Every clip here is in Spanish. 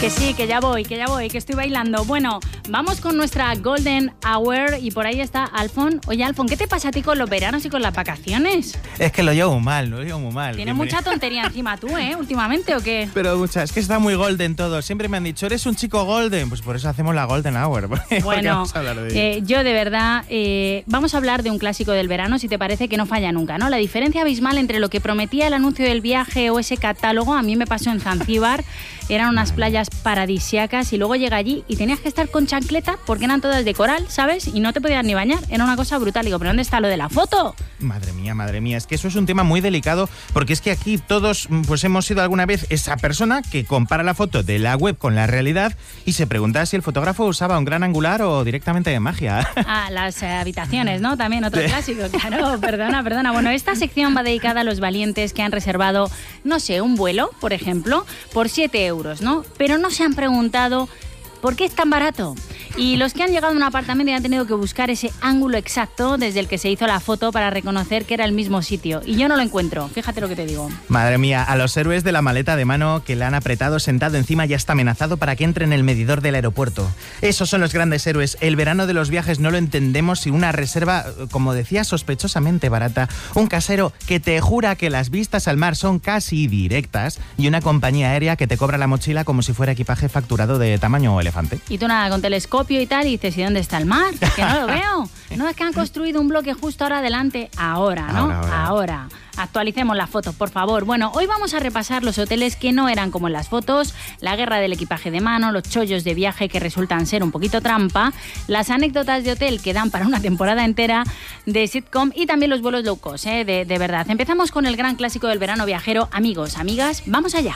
Que sí, que ya voy, que estoy bailando. Bueno, vamos con nuestra Golden Hour y por ahí está Alfon. Oye, Alfon, ¿qué te pasa a ti con los veranos y con las vacaciones? Es que lo llevo muy mal. Tienes mucha tontería encima tú, últimamente, ¿o qué? Pero mucha, es que está muy golden todo. Siempre me han dicho, eres un chico golden. Pues por eso hacemos la Golden Hour. Bueno, vamos a hablar de yo de verdad, vamos a hablar de un clásico del verano, si te parece, que no falla nunca, ¿no? La diferencia abismal entre lo que prometía el anuncio del viaje o ese catálogo, a mí me pasó en Zanzíbar. Eran unas playas paradisíacas y luego llega allí y tenías que estar con chancleta porque eran todas de coral, ¿sabes? Y no te podías ni bañar. Era una cosa brutal. Digo, ¿pero dónde está lo de la foto? Madre mía. Es que eso es un tema muy delicado porque es que aquí todos pues hemos sido alguna vez esa persona que compara la foto de la web con la realidad y se pregunta si el fotógrafo usaba un gran angular o directamente de magia. Ah, las habitaciones, ¿no? También otro clásico, claro. Perdona. Bueno, esta sección va dedicada a los valientes que han reservado, no sé, un vuelo, por ejemplo, por 7 euros, ¿no? Pero no se han preguntado ¿por qué es tan barato? Y los que han llegado a un apartamento y han tenido que buscar ese ángulo exacto desde el que se hizo la foto para reconocer que era el mismo sitio. Y yo no lo encuentro, fíjate lo que te digo. Madre mía, a los héroes de la maleta de mano que le han apretado sentado encima ya está amenazado para que entre en el medidor del aeropuerto. Esos son los grandes héroes. El verano de los viajes no lo entendemos sin una reserva, como decía, sospechosamente barata. Un casero que te jura que las vistas al mar son casi directas y una compañía aérea que te cobra la mochila como si fuera equipaje facturado de tamaño elefante. Y tú nada, con telescopio y tal, y dices, ¿y dónde está el mar? Que no lo veo. No, es que han construido un bloque justo ahora adelante. Ahora, ¿no? Ahora. Actualicemos las fotos, por favor. Bueno, hoy vamos a repasar los hoteles que no eran como en las fotos, la guerra del equipaje de mano, los chollos de viaje que resultan ser un poquito trampa, las anécdotas de hotel que dan para una temporada entera de sitcom y también los vuelos low cost, de verdad. Empezamos con el gran clásico del verano viajero. Amigos, amigas, vamos allá.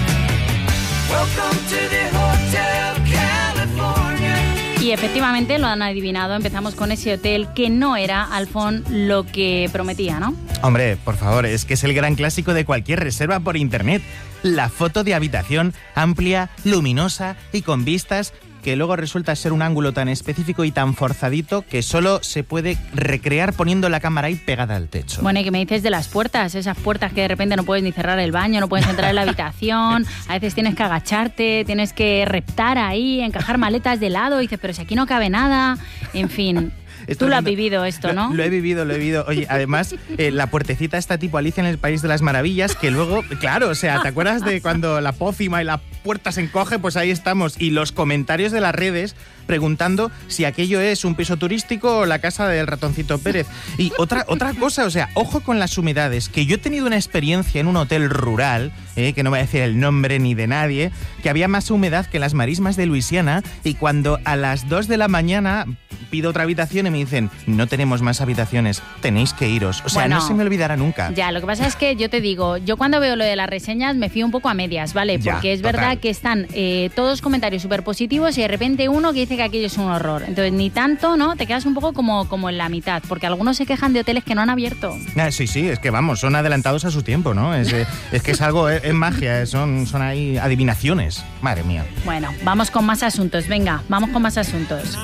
Y efectivamente lo han adivinado, empezamos con ese hotel que no era, Alfon, lo que prometía, ¿no? Hombre, por favor, es que es el gran clásico de cualquier reserva por internet. La foto de habitación amplia, luminosa y con vistas que luego resulta ser un ángulo tan específico y tan forzadito que solo se puede recrear poniendo la cámara ahí pegada al techo. Bueno, ¿y qué me dices de las puertas? Esas puertas que de repente no puedes ni cerrar el baño, no puedes entrar en la habitación, a veces tienes que agacharte, tienes que reptar ahí, encajar maletas de lado, y dices, pero si aquí no cabe nada, en fin... Tú lo has vivido esto, ¿no? Lo he vivido. Oye, además, la puertecita está tipo Alicia en el País de las Maravillas, que luego, claro, o sea, ¿te acuerdas de cuando la pócima y la puerta se encoge? Pues ahí estamos. Y los comentarios de las redes preguntando si aquello es un piso turístico o la casa del ratoncito Pérez. Y otra cosa, o sea, ojo con las humedades, que yo he tenido una experiencia en un hotel rural, que no voy a decir el nombre ni de nadie, que había más humedad que las marismas de Luisiana, y cuando a las 2 de la mañana pido otra habitación y me dicen, no tenemos más habitaciones, tenéis que iros. O sea, bueno, no se me olvidará nunca. Ya, lo que pasa es que yo te digo, yo cuando veo lo de las reseñas me fío un poco a medias, ¿vale? Porque es verdad que están todos comentarios súper positivos y de repente uno que dice que aquello es un horror. Entonces, ni tanto, ¿no? Te quedas un poco como en la mitad, porque algunos se quejan de hoteles que no han abierto. Sí, es que vamos, son adelantados a su tiempo, ¿no? Es que es algo, es magia, son ahí adivinaciones. Madre mía. Bueno, vamos con más asuntos, venga, vamos con más asuntos.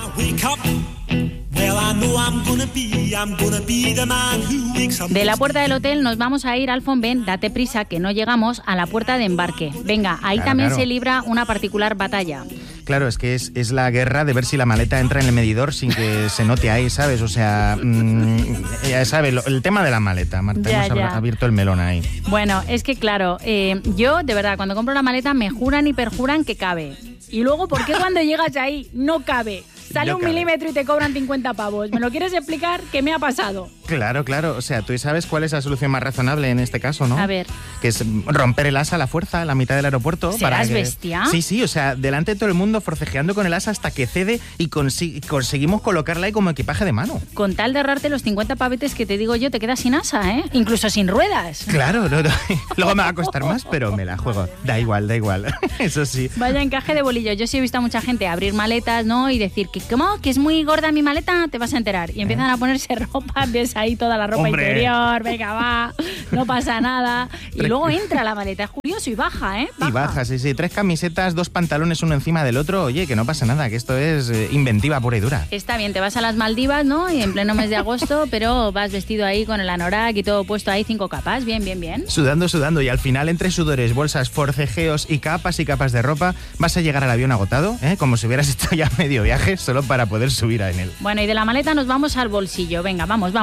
De la puerta del hotel nos vamos a ir, Alfon, ven, date prisa, que no llegamos a la puerta de embarque. Venga, ahí también se libra una particular batalla. Claro, es que es la guerra de ver si la maleta entra en el medidor sin que se note ahí, ¿sabes? O sea, ya sabes, el tema de la maleta, Marta, hemos abierto el melón ahí. Bueno, es que claro, yo de verdad, cuando compro la maleta me juran y perjuran que cabe. Y luego, ¿por qué cuando llegas ahí no cabe? Sale un milímetro y te cobran 50 pavos. ¿Me lo quieres explicar? ¿Qué me ha pasado? Claro. O sea, tú sabes cuál es la solución más razonable en este caso, ¿no? A ver. Que es romper el asa a la fuerza a la mitad del aeropuerto. ¿Serás bestia? Sí, o sea, delante de todo el mundo forcejeando con el asa hasta que cede y conseguimos colocarla ahí como equipaje de mano. Con tal de ahorrarte los 50 pavetes que te digo yo, te quedas sin asa, ¿eh? Incluso sin ruedas. Claro, no. Luego me va a costar más, pero me la juego. Da igual. Eso sí. Vaya encaje de bolillo. Yo sí he visto a mucha gente abrir maletas, ¿no? Y decir, ¿cómo? ¿Que es muy gorda mi maleta? Te vas a enterar. Y empiezan a ponerse ropa, ves ahí toda la ropa interior, venga, va, no pasa nada. Y luego entra la maleta, es curioso, y baja, ¿eh? Y baja, sí. 3 camisetas, 2 pantalones, uno encima del otro. Oye, que no pasa nada, que esto es inventiva pura y dura. Está bien, te vas a las Maldivas, ¿no? Y en pleno mes de agosto, pero vas vestido ahí con el anorak y todo puesto ahí, 5 capas, bien. Sudando, y al final, entre sudores, bolsas, forcejeos y capas de ropa, vas a llegar al avión agotado, como si hubieras hecho ya medio viaje solo para poder subir en él. Bueno, y de la maleta nos vamos al bolsillo. Venga, vamos.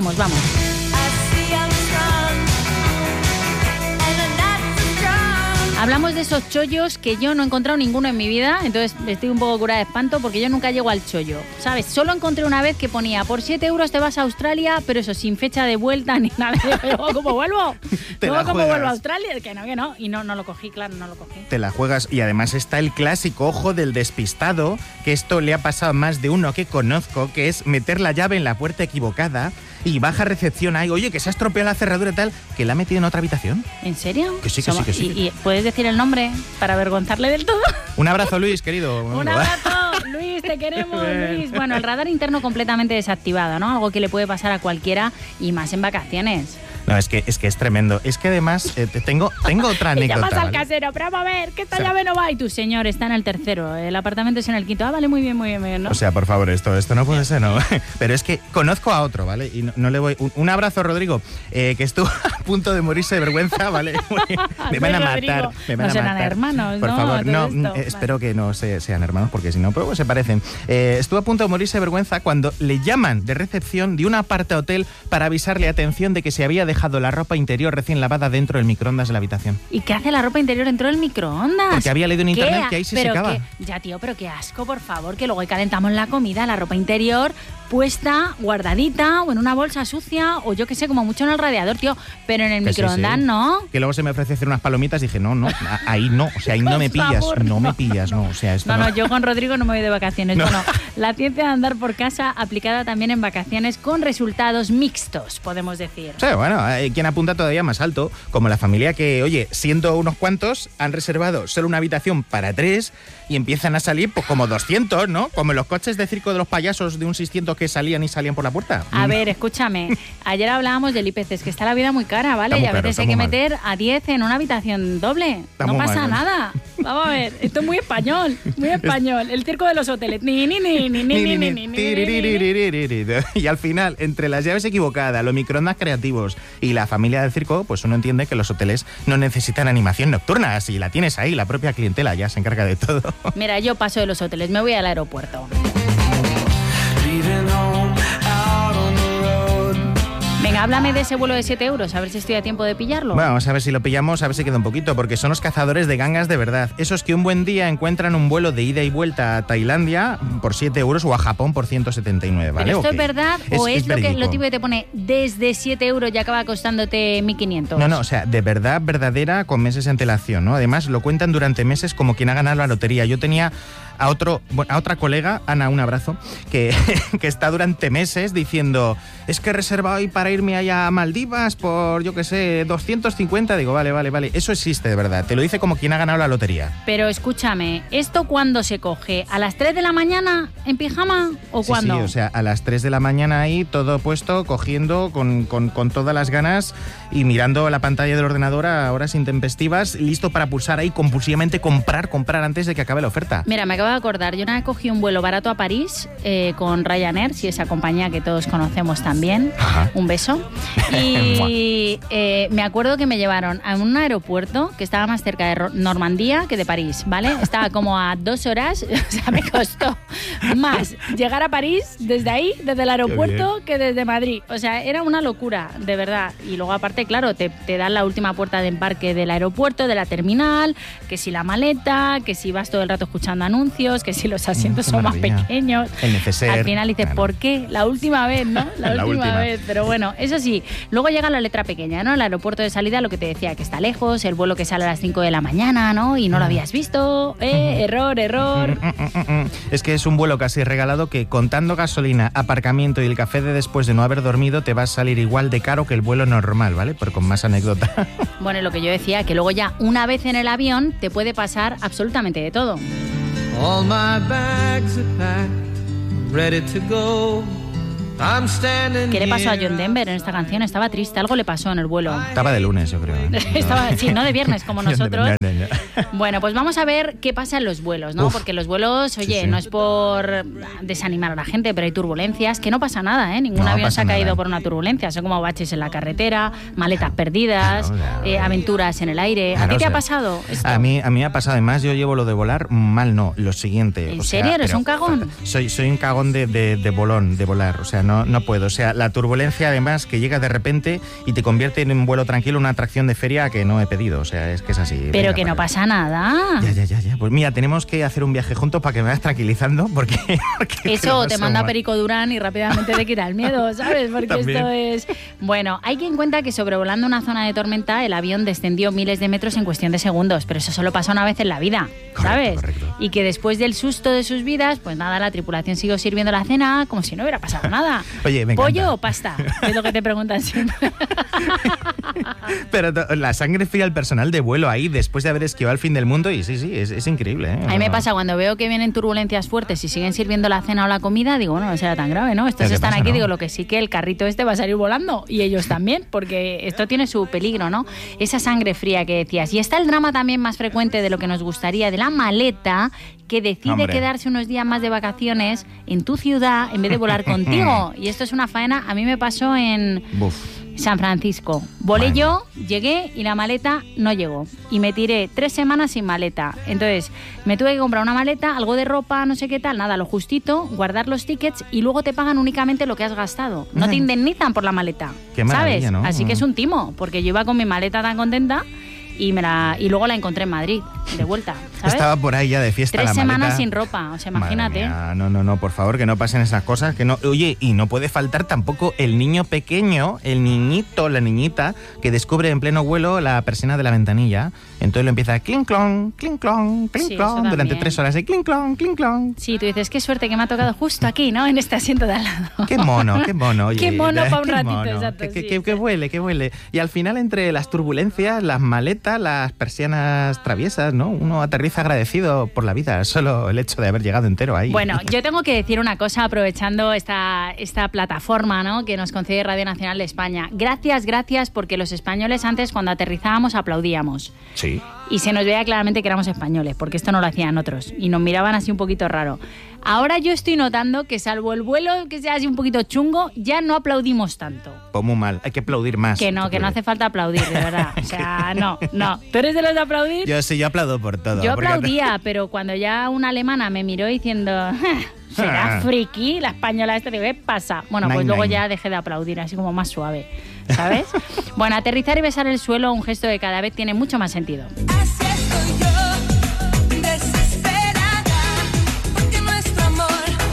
Hablamos de esos chollos que yo no he encontrado ninguno en mi vida, entonces estoy un poco curada de espanto porque yo nunca llego al chollo, ¿sabes? Solo encontré una vez que ponía, por 7 euros te vas a Australia, pero eso, sin fecha de vuelta ni nada. ¿Cómo vuelvo? ¿Cómo vuelvo a Australia? Que no. Y no lo cogí, claro, no lo cogí. Te la juegas. Y además está el clásico ojo del despistado, que esto le ha pasado a más de uno que conozco, que es meter la llave en la puerta equivocada y baja recepción ahí, oye, que se ha estropeado la cerradura y tal, que la ha metido en otra habitación. ¿En serio? Que sí. ¿Y puedes decir el nombre para avergonzarle del todo? Un abrazo, Luis, querido. Un abrazo, Luis, te queremos, Luis. Bueno, el radar interno completamente desactivado, ¿no? Algo que le puede pasar a cualquiera y más en vacaciones. No, es que es tremendo. Es que además tengo otra anécdota. Y llamas al ¿vale? casero, pero vamos a ver, que esta llave no va. Y tu señor está en el tercero, el apartamento es en el quinto. Ah, vale, muy bien, ¿no? O sea, por favor, esto no puede ser, ¿no? Pero es que conozco a otro, ¿vale? Y no le voy... Un abrazo, Rodrigo, que estuvo a punto de morirse de vergüenza, ¿vale? Me van a matar. No serán hermanos, por ¿no? favor, no, espero que no sean hermanos, porque si no, pues se parecen. Estuvo a punto de morirse de vergüenza cuando le llaman de recepción de un apartahotel para avisarle, atención, de que se había dejado la ropa interior recién lavada dentro del microondas de la habitación. ¿Y qué hace la ropa interior dentro del microondas? Porque había leído en internet que ahí se secaba. Ya, tío, pero qué asco, por favor, que luego calentamos la comida, la ropa interior puesta, guardadita, o en una bolsa sucia, o yo qué sé, como mucho en el radiador, tío, pero en el microondas sí. No. Que luego se me ofrece hacer unas palomitas y dije, no, ahí no, o sea, ahí no me pillas, no, o sea, esto no, yo con Rodrigo no me voy de vacaciones. No. Bueno, la ciencia de andar por casa aplicada también en vacaciones con resultados mixtos, podemos decir. Sí, bueno, hay quien apunta todavía más alto, como la familia que, oye, siendo unos cuantos, han reservado solo una habitación para 3 y empiezan a salir pues como 200, ¿no? Como los coches de circo de los payasos de un 600 que salían por la puerta. A ver, escúchame, ayer hablábamos del IPC, es que está la vida muy cara, ¿vale? Y a veces hay que meter a 10 en una habitación doble. No pasa nada. Vamos a ver, esto es muy español, el circo de los hoteles. Y al final, entre las llaves equivocadas, los microondas creativos y la familia del circo, pues uno entiende que los hoteles no necesitan animación nocturna. Si la tienes ahí, la propia clientela ya se encarga de todo. Mira, yo paso de los hoteles, me voy al aeropuerto. Venga, háblame de ese vuelo de 7 euros, a ver si estoy a tiempo de pillarlo. Bueno, vamos a ver si lo pillamos, a ver si queda un poquito, porque son los cazadores de gangas de verdad. Esos que un buen día encuentran un vuelo de ida y vuelta a Tailandia por 7 euros o a Japón por 179, ¿vale? ¿Pero esto es verdad o es lo verídico. típico que te pone desde 7 euros y acaba costándote 1.500? No, o sea, de verdad, verdadera, con meses de antelación, ¿no? Además, lo cuentan durante meses como quien ha ganado la lotería. Yo tenía a otra colega, Ana, un abrazo, que está durante meses diciendo, es que he reservado hoy para irme allá a Maldivas por, yo qué sé, 250. Digo, vale. Eso existe de verdad. Te lo dice como quien ha ganado la lotería. Pero escúchame, ¿esto cuándo se coge? ¿A las 3 de la mañana en pijama o cuándo? Sí, o sea, a las 3 de la mañana ahí, todo puesto, cogiendo con todas las ganas y mirando la pantalla del ordenador a horas intempestivas, listo para pulsar ahí compulsivamente comprar antes de que acabe la oferta. Mira, me acabo de acordar, yo una vez cogí un vuelo barato a París con Ryanair, si esa compañía que todos conocemos también. Ajá. Un beso. Y me acuerdo que me llevaron a un aeropuerto que estaba más cerca de Normandía que de París, ¿vale? Estaba como a 2 horas, o sea, me costó más llegar a París desde ahí, desde el aeropuerto, que desde Madrid. O sea, era una locura, de verdad. Y luego aparte, claro, te dan la última puerta de embarque del aeropuerto, de la terminal, que si la maleta, que si vas todo el rato escuchando anuncios, que si los asientos son más pequeños. El neceser. Al final dices, ¿por qué? La última vez, ¿no? La última vez. Pero bueno, eso sí, luego llega la letra pequeña, ¿no? El aeropuerto de salida, lo que te decía, que está lejos, el vuelo que sale a las 5 de la mañana, ¿no? Y no lo habías visto. Error. Es que es un vuelo casi regalado que, contando gasolina, aparcamiento y el café de después de no haber dormido, te va a salir igual de caro que el vuelo normal, ¿vale? Pero con más anécdota. Bueno, y lo que yo decía, que luego ya una vez en el avión te puede pasar absolutamente de todo. All my bags are packed, ready to go. ¿Qué le pasó a John Denver en esta canción? Estaba triste, algo le pasó en el vuelo. Estaba de lunes, yo creo. Sí, no de viernes como nosotros. No. Bueno, pues vamos a ver qué pasa en los vuelos, ¿no? Porque los vuelos, oye, no es por desanimar a la gente, pero hay turbulencias, que no pasa nada, ¿eh? Ningún avión se ha caído por una turbulencia. Son como baches en la carretera, maletas perdidas, aventuras en el aire. ¿A ti te ha pasado esto? A mí me ha pasado. Además, yo llevo lo de volar mal, no. Lo siguiente. ¿En serio? ¿Eres un cagón? Soy un cagón de volón, de volar. O sea, no puedo. O sea, la turbulencia, además, que llega de repente y te convierte en un vuelo tranquilo, una atracción de feria que no he pedido. O sea, es que es así. Pero que no pasa nada. Ya. Pues mira, tenemos que hacer un viaje juntos para que me vayas tranquilizando, porque eso te manda Perico Durán y rápidamente te quita el miedo, ¿sabes? Porque también. Esto es... Bueno, hay quien cuenta que sobrevolando una zona de tormenta el avión descendió miles de metros en cuestión de segundos, pero eso solo pasa una vez en la vida, ¿sabes? Correcto. Y que después del susto de sus vidas, pues nada, la tripulación siguió sirviendo la cena como si no hubiera pasado nada. Oye, me ¿Pollo encanta. o pasta? Es lo que te preguntan siempre. Pero la sangre fría al personal de vuelo ahí después de haber esquivado el fin del mundo y sí, es increíble, ¿eh? A mí me pasa cuando veo que vienen turbulencias fuertes y siguen sirviendo la cena o la comida, digo, no será tan grave, ¿no? Estos están aquí, ¿no? Digo, lo que sí que el carrito este va a salir volando y ellos también, porque esto tiene su peligro, ¿no? Esa sangre fría que decías. Y está el drama también más frecuente de lo que nos gustaría, de la maleta que decide quedarse unos días más de vacaciones en tu ciudad en vez de volar contigo. Y esto es una faena. A mí me pasó en San Francisco. Volé yo, llegué y la maleta no llegó. Y me tiré 3 semanas sin maleta. Entonces, me tuve que comprar una maleta, algo de ropa, no sé qué tal, nada, lo justito, guardar los tickets y luego te pagan únicamente lo que has gastado. No te indemnizan por la maleta. Qué maravilla, ¿sabes? ¿no? Así que es un timo, porque yo iba con mi maleta tan contenta y luego la encontré en Madrid, de vuelta, ¿sabes? Estaba por ahí ya de fiesta 3 la semanas maleta. sin ropa, o sea, imagínate. No, por favor, que no pasen esas cosas. Que no. Oye, y no puede faltar tampoco el niño pequeño, el niñito, la niñita, que descubre en pleno vuelo la persiana de la ventanilla. Entonces lo empieza clink clon, clink clon, clink clon, durante 3 horas de clink clon, clink clon. Sí, tú dices, qué suerte que me ha tocado justo aquí, ¿no? En este asiento de al lado. Qué mono, oye. Qué mono para un qué ratito, mono. exacto. Que huele. Y al final, entre las turbulencias, las maletas, las persianas traviesas, ¿no? Uno aterriza agradecido por la vida, solo el hecho de haber llegado entero ahí. Bueno, yo tengo que decir una cosa aprovechando esta plataforma, ¿no?, que nos concede Radio Nacional de España. Gracias, porque los españoles antes, cuando aterrizábamos, aplaudíamos. Sí. Y se nos veía claramente que éramos españoles, porque esto no lo hacían otros. Y nos miraban así un poquito raro. Ahora yo estoy notando que, salvo el vuelo que sea así un poquito chungo, ya no aplaudimos tanto. Pues muy mal, hay que aplaudir más. Que no hace falta aplaudir, de verdad. O sea, no. ¿Tú eres de los de aplaudir? Yo aplaudo por todo. Yo aplaudía, pero cuando ya una alemana me miró diciendo... ¿Será friki la española esta? ¿Qué pasa? Bueno, pues luego ya dejé de aplaudir, así como más suave, ¿sabes? Bueno, aterrizar y besar el suelo, un gesto que cada vez tiene mucho más sentido. Así estoy yo, desesperada, porque nuestro amor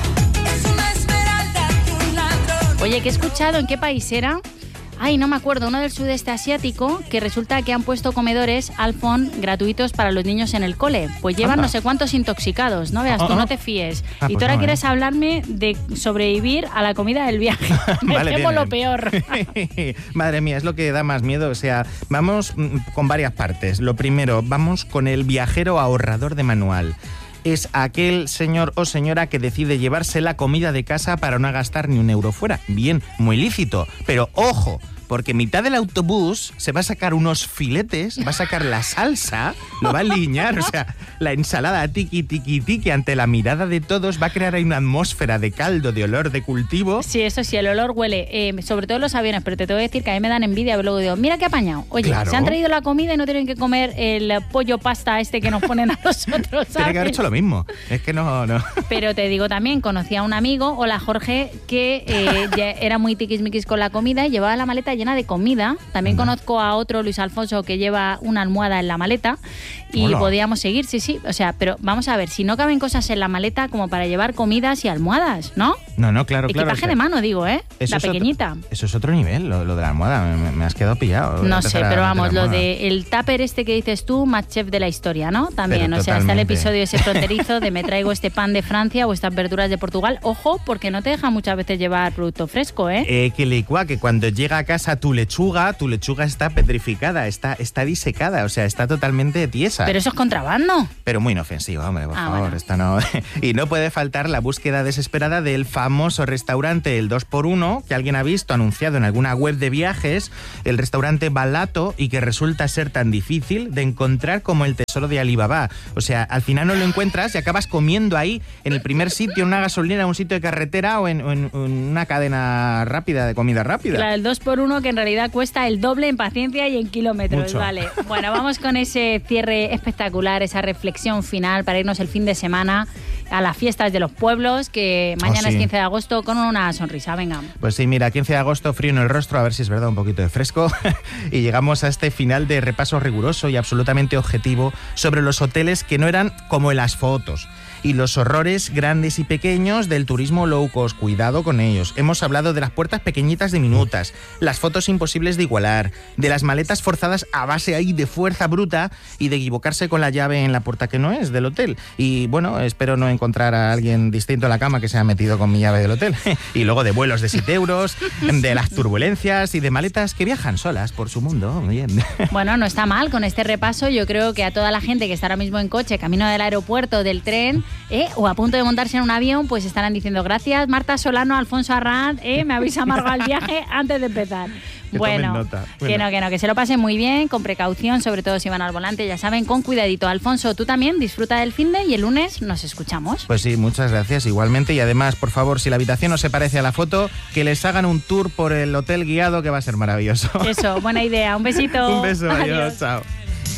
es una esmeralda y un ladrón. Oye, que he escuchado, ¿en qué país era? Ay, no me acuerdo, uno del sudeste asiático, que resulta que han puesto comedores Alfon gratuitos para los niños en el cole. Pues llevan no sé cuántos intoxicados, no veas tú, no te fíes. Y tú pues ahora quieres hablarme de sobrevivir a la comida del viaje. Me temo lo peor. Madre mía, es lo que da más miedo. O sea, vamos con varias partes. Lo primero, vamos con el viajero ahorrador de manual. Es aquel señor o señora que decide llevarse la comida de casa para no gastar ni un euro fuera. Bien, muy lícito, pero ojo, porque mitad del autobús se va a sacar unos filetes, va a sacar la salsa, lo va a alinear, o sea, la ensalada tiki ante la mirada de todos va a crear ahí una atmósfera de caldo, de olor, de cultivo. Sí, eso sí, el olor huele, sobre todo en los aviones, pero te tengo que decir que a mí me dan envidia, pero luego digo, mira qué apañado. Oye, claro. Se han traído la comida y no tienen que comer el pollo pasta este que nos ponen a nosotros, ¿sabes? Tiene que haber hecho lo mismo, es que no. Pero te digo también, conocí a un amigo, hola Jorge, que ya era muy tiquismiquis con la comida y llevaba la maleta llena de comida. También conozco a otro, Luis Alfonso, que lleva una almohada en la maleta y podíamos seguir, sí. O sea, pero vamos a ver, si no caben cosas en la maleta como para llevar comidas y almohadas, ¿no? No, claro. Equipaje de mano, digo, ¿eh? La pequeñita. Eso es otro nivel, lo de la almohada. Me has quedado pillado. No sé, pero vamos, lo de el tupper este que dices tú, más chef de la historia, ¿no? También, o sea, está el episodio ese fronterizo de me traigo este pan de Francia o estas verduras de Portugal. Ojo, porque no te deja muchas veces llevar producto fresco, ¿eh? Que cuando llega a casa vas a tu lechuga está petrificada, está disecada, o sea, está totalmente tiesa. Pero eso es contrabando. Pero muy inofensivo, hombre, por favor, bueno. esto no... Y no puede faltar la búsqueda desesperada del famoso restaurante El 2x1, que alguien ha visto anunciado en alguna web de viajes, el restaurante Balato, y que resulta ser tan difícil de encontrar como el tesoro de Alibaba. O sea, al final no lo encuentras y acabas comiendo ahí, en el primer sitio, en una gasolinera, en un sitio de carretera o en una cadena rápida, de comida rápida. Claro, el 2x1 que en realidad cuesta el doble en paciencia y en kilómetros. Mucho. Vale. Bueno, vamos con ese cierre espectacular, esa reflexión final para irnos el fin de semana a las fiestas de los pueblos, que mañana es 15 de agosto, con una sonrisa. Venga. Pues sí, mira, 15 de agosto, frío en el rostro, a ver si es verdad, un poquito de fresco. Y llegamos a este final de repaso riguroso y absolutamente objetivo sobre los hoteles que no eran como en las fotos y los horrores grandes y pequeños del turismo low cost. Cuidado con ellos. Hemos hablado de las puertas pequeñitas diminutas, las fotos imposibles de igualar, de las maletas forzadas a base ahí de fuerza bruta y de equivocarse con la llave en la puerta que no es del hotel. Y bueno, espero no encontrar a alguien distinto en la cama que se ha metido con mi llave del hotel. Y luego de vuelos de 7 euros, de las turbulencias y de maletas que viajan solas por su mundo. Bien. Bueno, no está mal con este repaso. Yo creo que a toda la gente que está ahora mismo en coche, camino del aeropuerto, del tren, o a punto de montarse en un avión, pues estarán diciendo gracias Marta Solano, Alfonso Arranz, me habéis amargado el viaje antes de empezar. Bueno, que se lo pasen muy bien, con precaución, sobre todo si van al volante, ya saben, con cuidadito. Alfonso, tú también disfruta del finde y el lunes nos escuchamos. Pues sí, muchas gracias, igualmente. Y además, por favor, si la habitación no se parece a la foto, que les hagan un tour por el hotel guiado, que va a ser maravilloso. Eso, buena idea. Un besito. Un beso, adiós, chao.